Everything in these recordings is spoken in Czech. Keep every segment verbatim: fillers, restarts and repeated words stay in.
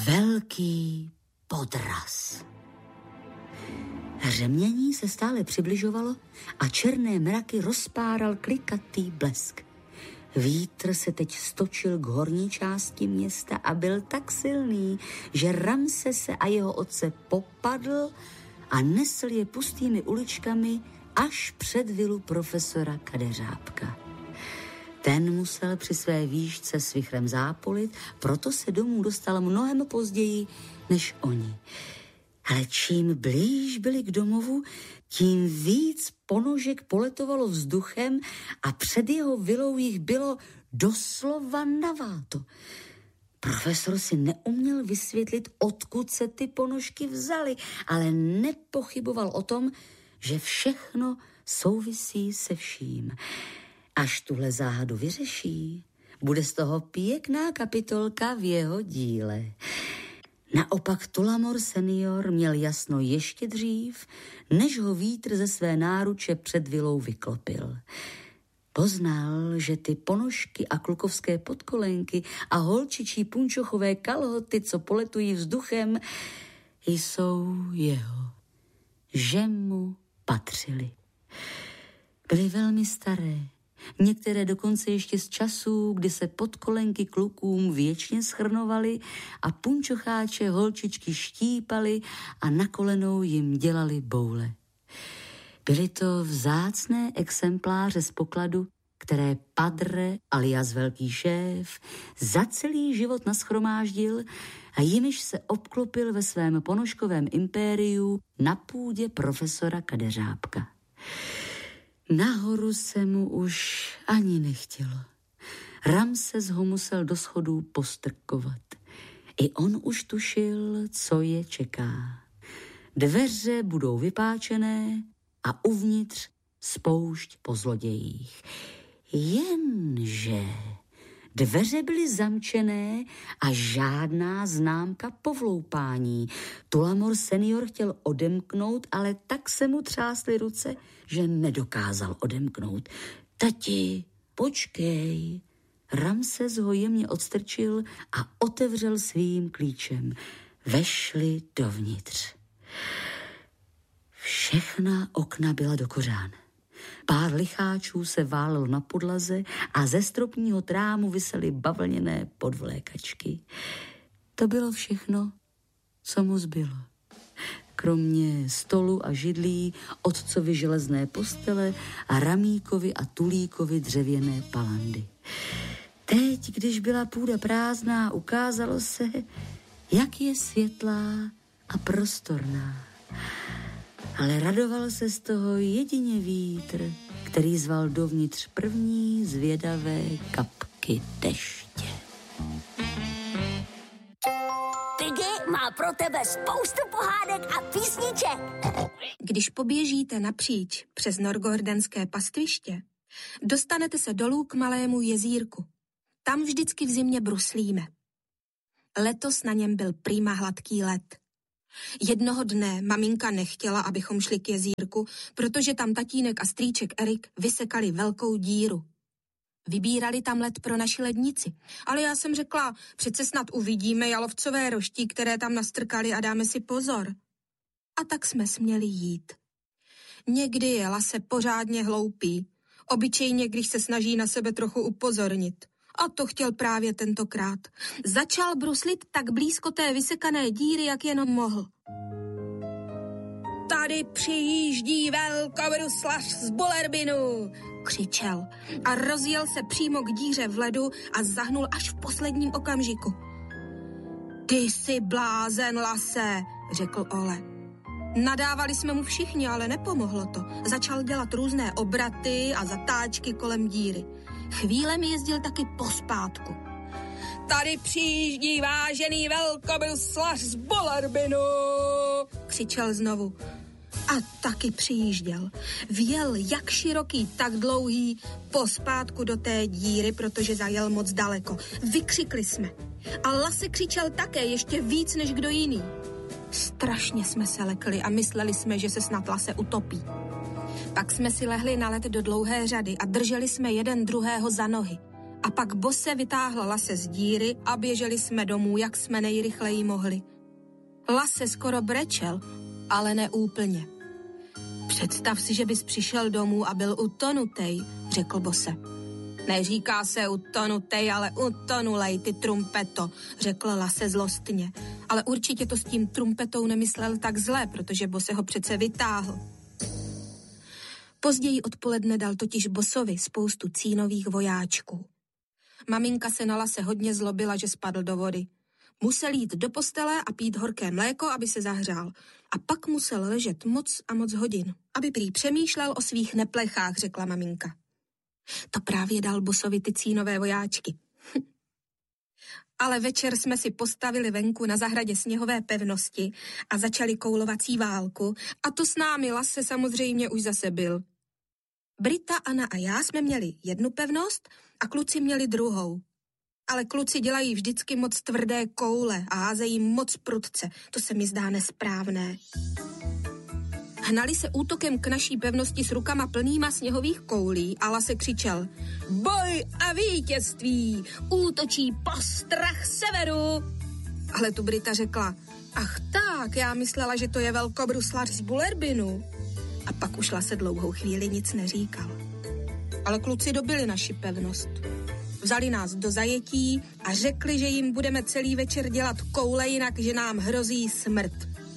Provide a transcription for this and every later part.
velký podraz. Hřemění se stále přibližovalo a černé mraky rozpáral klikatý blesk. Vítr se teď stočil k horní části města a byl tak silný, že Ramsese a jeho otce popadl a nesl je pustými uličkami až před vilu profesora Kadeřábka. Ten musel při své výšce s vichrem zápolit, proto se domů dostal mnohem později než oni. Ale čím blíž byli k domovu, tím víc ponožek poletovalo vzduchem a před jeho vilou jich bylo doslova naváto. Profesor si neuměl vysvětlit, odkud se ty ponožky vzaly, ale nepochyboval o tom, že všechno souvisí se vším. Až tuhle záhadu vyřeší, bude z toho pěkná kapitolka v jeho díle. Naopak Tullamore senior měl jasno ještě dřív, než ho vítr ze své náruče před vilou vyklopil. Poznal, že ty ponožky a klukovské podkolenky a holčičí punčochové kalhoty, co poletují vzduchem, jsou jeho, že mu patřily. Byly velmi staré, některé dokonce ještě z časů, kdy se podkolenky klukům věčně schrnovaly a punčocháče holčičky štípaly a na kolenou jim dělali boule. Byly to vzácné exempláře z pokladu, které Padre alias velký šéf za celý život nashromáždil a jimiž se obklopil ve svém ponožkovém impériu na půdě profesora Kadeřábka. Nahoru se mu už ani nechtělo. Ramses ho musel do schodů postrkovat. I on už tušil, co je čeká. Dveře budou vypáčené a uvnitř spoušť po zlodějích. Jenže dveře byly zamčené a žádná známka povloupání. Tullamore senior chtěl odemknout, ale tak se mu třásly ruce, že nedokázal odemknout. Tati, počkej. Ramses ho jemně odstrčil a otevřel svým klíčem. Vešli dovnitř. Všechna okna byla do kořán. Pár licháčů se válelo na podlaze a ze stropního trámu visely bavlněné podvlékačky. To bylo všechno, co mu zbylo. Kromě stolu a židlí, otcovi železné postele a Ramíkovi a Tulíkovi dřevěné palandy. Teď, když byla půda prázdná, ukázalo se, jak je světlá a prostorná. Ale radoval se z toho jedině vítr, který zval dovnitř první zvědavé kapky deště. Piggy má pro tebe spoustu pohádek a písniček. Když poběžíte napříč přes norgordenské pastviště, dostanete se dolů k malému jezírku. Tam vždycky v zimě bruslíme. Letos na něm byl prýma hladký led. Jednoho dne maminka nechtěla, abychom šli k jezírku, protože tam tatínek a strýček Erik vysekali velkou díru. Vybírali tam led pro naši lednici, ale já jsem řekla, přece snad uvidíme jalovcové roští, které tam nastrkali a dáme si pozor. A tak jsme směli jít. Někdy je Lase pořádně hloupý, obyčejně, když se snaží na sebe trochu upozornit. A to chtěl právě tentokrát. Začal bruslit tak blízko té vysekané díry, jak jenom mohl. Tady přijíždí velkobruslař z Bullerbinu, křičel a rozjel se přímo k díře v ledu a zahnul až v posledním okamžiku. Ty jsi blázen, Lase, řekl Ole. Nadávali jsme mu všichni, ale nepomohlo to. Začal dělat různé obraty a zatáčky kolem díry. Chvíle mi jezdil taky pospátku. Tady přijíždí vážený velkobruslař z Bullerbinu, křičel znovu. A taky přijížděl. Vjel jak široký, tak dlouhý, pospátku do té díry, protože zajel moc daleko. Vykřikli jsme. A Lase křičel také ještě víc než kdo jiný. Strašně jsme se lekli a mysleli jsme, že se snad Lase utopí. Pak jsme si lehli na led do dlouhé řady a drželi jsme jeden druhého za nohy. A pak Bose vytáhl Lase z díry a běželi jsme domů, jak jsme nejrychleji mohli. Lase skoro brečel, ale ne úplně. Představ si, že bys přišel domů a byl utonutej, řekl Bose. Neříká se utonutej, ale utonulej, ty trumpeto, řekl Lase zlostně. Ale určitě to s tím trumpetou nemyslel tak zle, protože Bose ho přece vytáhl. Později odpoledne dal totiž Bosovi spoustu cínových vojáčků. Maminka se na Lase hodně zlobila, že spadl do vody. Musel jít do postele a pít horké mléko, aby se zahřál. A pak musel ležet moc a moc hodin, aby prý přemýšlel o svých neplechách, řekla maminka. To právě dal Bosovi ty cínové vojáčky. Ale večer jsme si postavili venku na zahradě sněhové pevnosti a začali koulovací válku a to s námi Lase samozřejmě už zase byl. Brita, Anna a já jsme měli jednu pevnost a kluci měli druhou. Ale kluci dělají vždycky moc tvrdé koule a házejí moc prudce. To se mi zdá nesprávné. Hnali se útokem k naší pevnosti s rukama plnýma sněhových koulí a Lase křičel: Boj a vítězství! Útočí postrach severu! Ale tu Brita řekla: Ach tak, já myslela, že to je velkobruslař z Bullerbinu. A pak už Lase dlouhou chvíli nic neříkal. Ale kluci dobili naši pevnost. Vzali nás do zajetí a řekli, že jim budeme celý večer dělat koule, jinak že nám hrozí smrt.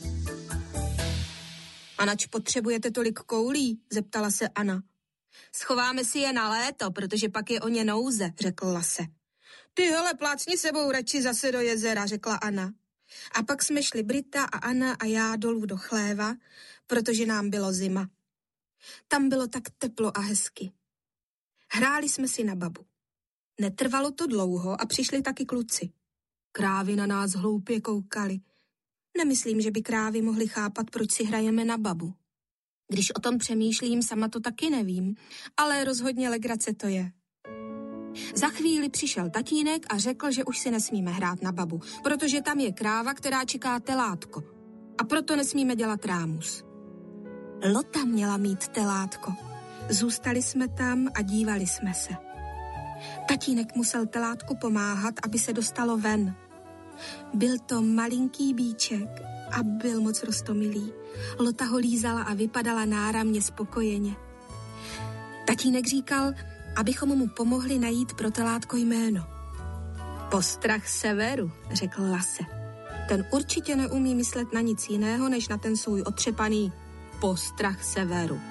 A nač potřebujete tolik koulí? Zeptala se Anna. Schováme si je na léto, protože pak je o ně nouze, řekl Lase. Ty hele, plácni sebou radši zase do jezera, řekla Anna. A pak jsme šli Brita a Anna a já dolů do chléva, protože nám bylo zima. Tam bylo tak teplo a hezky. Hráli jsme si na babu. Netrvalo to dlouho a přišli taky kluci. Krávy na nás hloupě koukali. Nemyslím, že by krávy mohly chápat, proč si hrajeme na babu. Když o tom přemýšlím, sama to taky nevím, ale rozhodně legrace to je. Za chvíli přišel tatínek a řekl, že už si nesmíme hrát na babu, protože tam je kráva, která čeká telátko. A proto nesmíme dělat rámus. Lota měla mít telátko. Zůstali jsme tam a dívali jsme se. Tatínek musel telátku pomáhat, aby se dostalo ven. Byl to malinký bíček a byl moc roztomilý. Lota ho lízala a vypadala náramně spokojeně. Tatínek říkal, abychom mu pomohli najít pro telátko jméno. Postrach severu, řekl Lase. Ten určitě neumí myslet na nic jiného, než na ten svůj otřepaný postrach severu.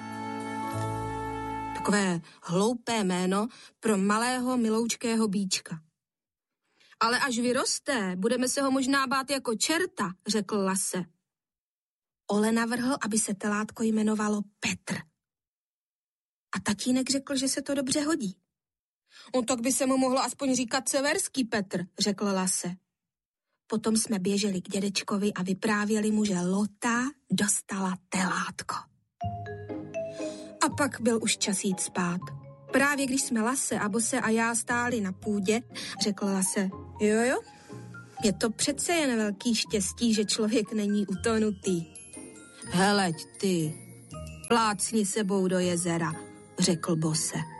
Takové hloupé jméno pro malého miloučkého bíčka. Ale až vyroste, budeme se ho možná bát jako čerta, řekl Lase. Ole navrhl, aby se telátko jmenovalo Petr. A tatínek řekl, že se to dobře hodí. On tak by se mu mohlo aspoň říkat severský Petr, řekl Lase. Potom jsme běželi k dědečkovi a vyprávěli mu, že Lota dostala telátko. A pak byl už čas jít spát. Právě když jsme Lase a Bose a já stáli na půdě, řekl Lase, jo jo, je to přece jen velký štěstí, že člověk není utonutý. Heleď ty, plácni sebou do jezera, řekl Bose.